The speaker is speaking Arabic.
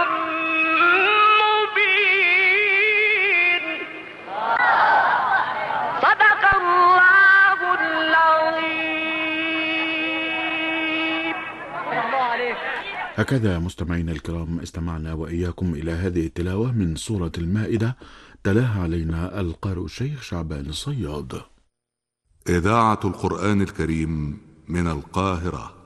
مبين. صدق الله العظيم. هكذا مستمعينا الكرام استمعنا وإياكم إلى هذه التلاوة من سورة المائدة، تلاها علينا القارئ الشيخ شعبان الصياد. إذاعة القرآن الكريم من القاهرة.